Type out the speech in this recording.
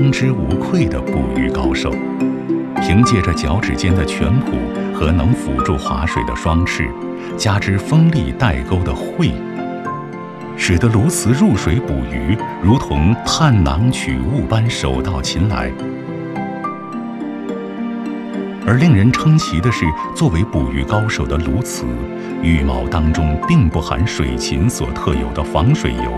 当之无愧的捕鱼高手。凭借着脚趾间的拳蹼和能辅助划水的双翅，加之锋利带钩的喙，使得鸬鹚入水捕鱼如同探囊取物般手到擒来。而令人称奇的是，作为捕鱼高手的鸬鹚，羽毛当中并不含水禽所特有的防水油，